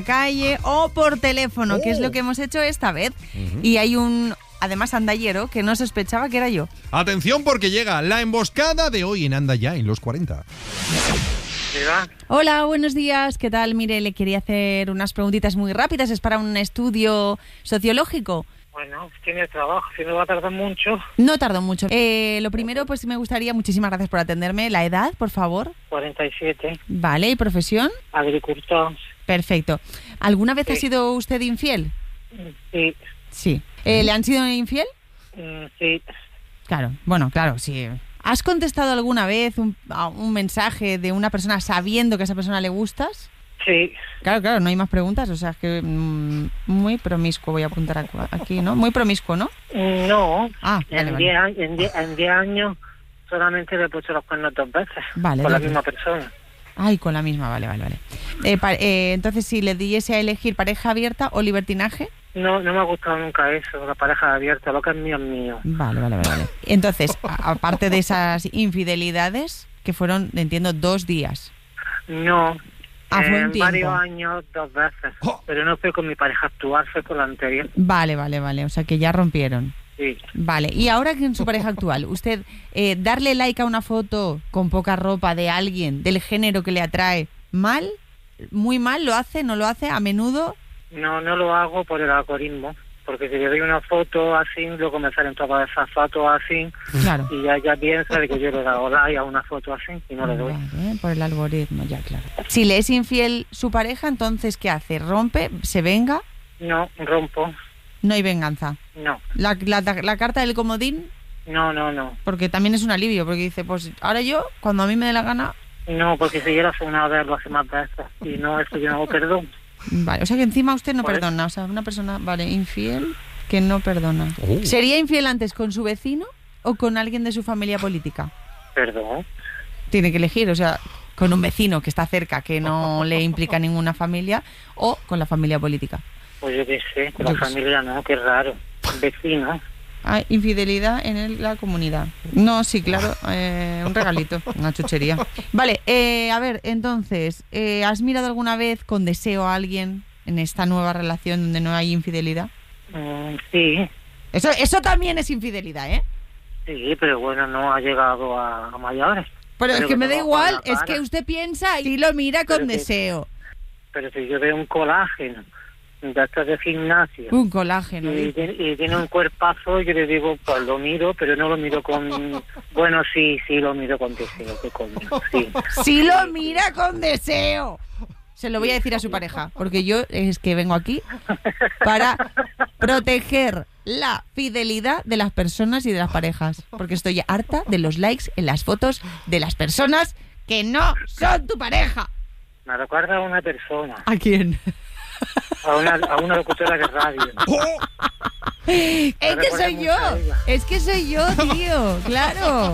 calle o por teléfono, que es lo que hemos hecho esta vez. Y hay un, además, andallero que no sospechaba que era yo. Atención porque llega la emboscada de hoy en Anda Ya, en los 40. ¿Diga? Hola, buenos días, ¿qué tal? Mire, le quería hacer unas preguntitas muy rápidas, es para un estudio sociológico. Bueno, tiene trabajo, si no va a tardar mucho. No tardo mucho. Lo primero, pues me gustaría, muchísimas gracias por atenderme, la edad, por favor. 47, Vale, ¿y profesión? agricultor. Perfecto. ¿Alguna vez Sí. ha sido usted infiel? Sí, Sí. ¿Le han sido infiel? sí, Claro, bueno, claro, sí. ¿Has contestado alguna vez a un mensaje de una persona sabiendo que a esa persona le gustas? sí. Claro, no hay más preguntas, o sea, es que muy promiscuo, voy a apuntar aquí, ¿no? Muy promiscuo, ¿no? No, Ah, vale, en vale. 10 años solamente le he puesto los cuernos 2 veces. Vale, con la dos misma persona. Ay, con la misma, vale. Entonces, si le diese a elegir pareja abierta o libertinaje... No me ha gustado nunca eso, la pareja abierta, lo que es mío es mío. Vale. Entonces, aparte de esas infidelidades, que fueron, entiendo, 2 días. No, Fue un en tiempo. varios años 2 veces, pero no fue con mi pareja actual, fue con la anterior. Vale, o sea, que ya rompieron. Sí. Vale, y ahora que en su pareja actual, usted darle like a una foto con poca ropa de alguien del género que le atrae, ¿mal? ¿Muy mal? ¿Lo hace? ¿No lo hace? ¿A menudo? No lo hago por el algoritmo, porque si le doy una foto así, luego me salen todas esas fotos así, Claro. y ya piensa de que yo le he dado like a una foto así, y no le doy. Vale, por el algoritmo, ya, claro. Si le es infiel su pareja, entonces, ¿qué hace? ¿Rompe? ¿Se venga? No, rompo. No hay venganza. No, La carta del comodín, no. porque también es un alivio, porque dice, pues ahora yo, cuando a mí me dé la gana... No, porque si yo lo hace una vez, lo hace más veces, y no, eso yo no hago perdón. Vale, o sea que encima usted no Pues- perdona, o sea, una persona, vale, infiel que no perdona. Oh. ¿Sería infiel antes con su vecino o con alguien de su familia política? Perdón. Tiene que elegir, o sea, con un vecino que está cerca, que no le implica ninguna familia, o con la familia política. Pues yo qué sé, con Yo la qué sé. familia no, qué raro. Vecino. Ah, infidelidad en la comunidad. No, sí, claro, un regalito, una chuchería. Vale, a ver, entonces, ¿has mirado alguna vez con deseo a alguien en esta nueva relación donde no hay infidelidad? Sí, Eso también es infidelidad, ¿eh? sí, pero bueno, no ha llegado a mayores. Pero es que me da tengo igual, con la es cara. que usted piensa y lo mira con Pero que- deseo. Pero si yo veo un colágeno de estos de gimnasio Un colágeno. y tiene un cuerpazo, yo le digo, pues lo miro, pero no lo miro con... Bueno, sí, lo miro con deseo, qué coño, sí. Sí lo mira con deseo. Se lo voy a decir a su pareja, porque yo es que vengo aquí para proteger la fidelidad de las personas y de las parejas, porque estoy harta de los likes en las fotos de las personas que no son tu pareja. Me recuerda a una persona, ¿A quién? a una locutora de radio. Es que recuerda soy mucho yo, a ella. es que soy yo, tío, claro.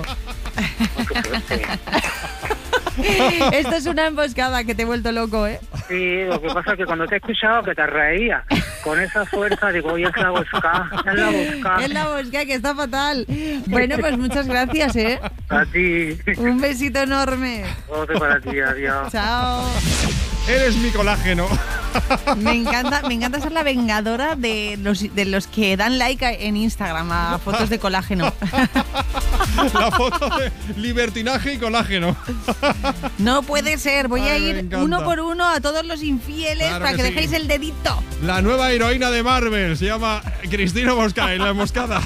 Esto es una emboscada que te he vuelto loco, ¿eh? Sí, lo que pasa es que cuando te he escuchado que te reías con esa fuerza, digo, oye, es la busca, es la busca. Es la bosca que está fatal. Bueno, pues muchas gracias, ¿eh? A ti, Un besito enorme. otro para ti, adiós. Chao. Eres mi colágeno. Me encanta ser la vengadora de los que dan like en Instagram a fotos de colágeno. La foto de libertinaje y colágeno. No puede ser, voy a Ay, me ir encanta. uno por uno a todos los infieles Claro para que que sí. dejéis el dedito. La nueva heroína de Marvel se llama Cristina Mosca en la emboscada.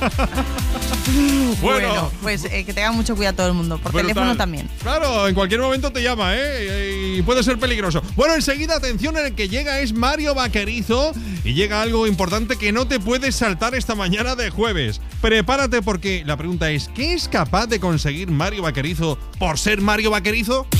Bueno, pues que tenga mucho cuidado todo el mundo, por brutal. teléfono también. Claro, en cualquier momento te llama, ¿eh? Y puede ser peligroso. Bueno, enseguida, atención, el que llega es Mario Vaquerizo y llega algo importante que no te puedes saltar esta mañana de jueves. Prepárate porque la pregunta es, ¿qué es capaz de conseguir Mario Vaquerizo por ser Mario Vaquerizo?